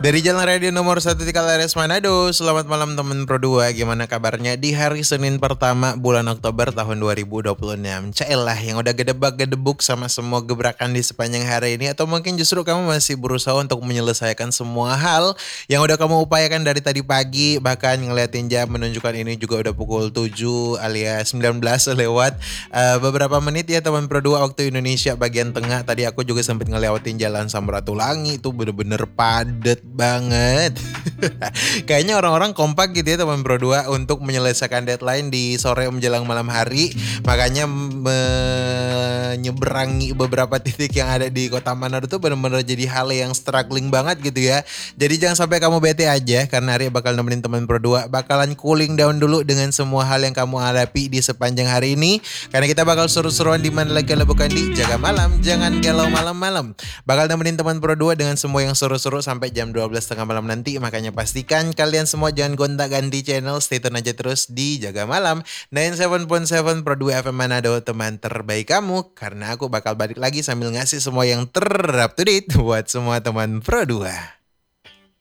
Dari Jalan Radio nomor 1 di Kalares Manado. Selamat malam teman Pro 2. Gimana kabarnya di hari Senin pertama bulan Oktober tahun 2026? Caelah yang udah gedebak-gedebuk sama semua gebrakan di sepanjang hari ini. Atau mungkin justru kamu masih berusaha untuk menyelesaikan semua hal yang udah kamu upayakan dari tadi pagi. Bahkan ngeliatin jam menunjukkan ini juga udah pukul 7 alias 19 lewat beberapa menit ya teman Pro 2 waktu Indonesia bagian tengah. Tadi aku juga sempat ngelewatin jalan Samratulangi. Itu bener-bener padet banget. Kayaknya orang-orang kompak gitu ya teman Pro 2 untuk menyelesaikan deadline di sore menjelang malam hari. Makanya menyeberangi beberapa titik yang ada di Kota Manado tuh benar-benar jadi hal yang struggling banget gitu ya. Jadi jangan sampai kamu bete aja karena Arya bakal nemenin teman Pro 2 bakalan cooling down dulu dengan semua hal yang kamu hadapi di sepanjang hari ini. Karena kita bakal seru-seruan di mana lagi kalau bukan di Jaga Malam, jangan galau malam-malam. Bakal nemenin teman Pro 2 dengan semua yang seru-seru sampai jam 12 tengah malam nanti. Makanya pastikan kalian semua jangan gonta-ganti channel. Stay tune aja terus di Jaga Malam 97.7 Pro 2 FM Manado, teman terbaik kamu. Karena aku bakal balik lagi sambil ngasih semua yang up to date buat semua teman Pro 2.